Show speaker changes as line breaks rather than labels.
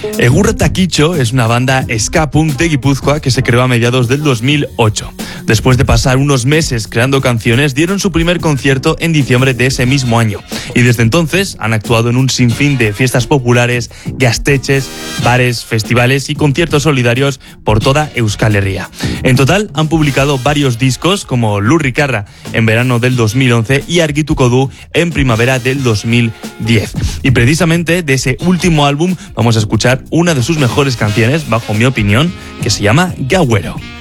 Egurra Taquicho es una banda ska punk de Guipúzcoa que se creó a mediados del 2008. Después de pasar unos meses creando canciones, dieron su primer concierto en diciembre de ese mismo año. Y desde entonces han actuado en un sinfín de fiestas populares, gasteches, bares, festivales y conciertos solidarios por toda Euskal Herria. En total han publicado varios discos como Lurrikarra en verano del 2011 y Argituko Du en primavera del 2010. Y precisamente de ese último álbum vamos a escuchar una de sus mejores canciones, bajo mi opinión, que se llama Gauero.